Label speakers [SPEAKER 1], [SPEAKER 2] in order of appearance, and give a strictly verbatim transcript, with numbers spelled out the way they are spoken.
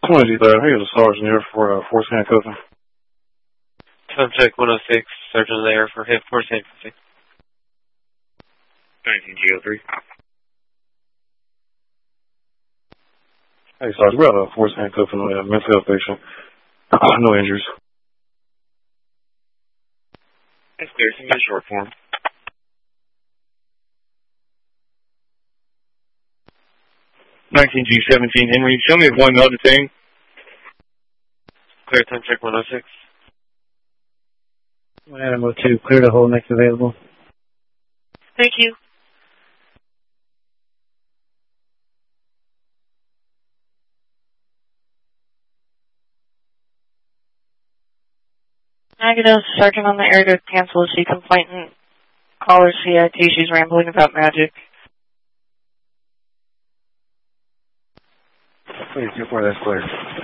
[SPEAKER 1] twenty third. Here's a sergeant here for uh, force handcuffing.
[SPEAKER 2] Time check one oh six. Sergeant there for hip force handcuffing.
[SPEAKER 3] nineteen G O three.
[SPEAKER 1] Hey, Sergeant, we have a force handcuffing on a mental health patient. No injuries.
[SPEAKER 3] That's clear. Send me a short form.
[SPEAKER 4] nineteen G seventeen Henry, show me one male detained.
[SPEAKER 2] Clear, time check one oh six.
[SPEAKER 5] Animal two, clear to hold next available.
[SPEAKER 6] Thank you. Negative, Sergeant on the air to cancel a C complainant. Caller C I T, she's rambling about magic.
[SPEAKER 1] Please, two four, that's clear.